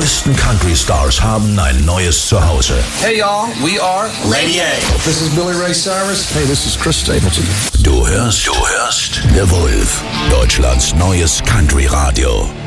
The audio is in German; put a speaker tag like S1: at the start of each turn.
S1: größten Country-Stars haben ein neues Zuhause.
S2: Hey y'all, we are
S3: Lady A.
S2: This is Billy Ray Cyrus.
S4: Hey, this is Chris Stapleton.
S1: Du hörst The Wolf, Deutschlands neues Country-Radio.